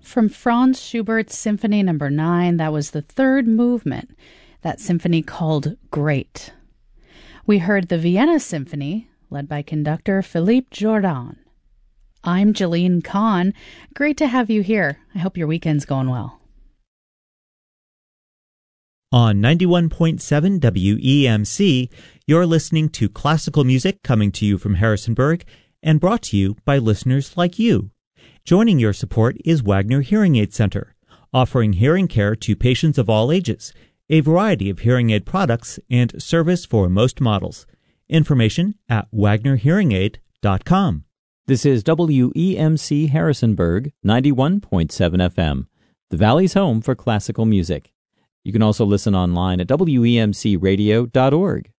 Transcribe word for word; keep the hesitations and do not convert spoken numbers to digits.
From Franz Schubert's Symphony Number nine, that was the third movement, that symphony called Great. We heard the Vienna Symphony, led by conductor Philippe Jordan. I'm Jeline Kahn. Great to have you here. I hope your weekend's going well. On ninety-one point seven W E M C, you're listening to classical music coming to you from Harrisonburg and brought to you by listeners like you. Joining your support is Wagner Hearing Aid Center, offering hearing care to patients of all ages, a variety of hearing aid products, and service for most models. Information at wagner hearing aid dot com. This is W E M C Harrisonburg, ninety-one point seven F M, the Valley's home for classical music. You can also listen online at W E M C radio dot org.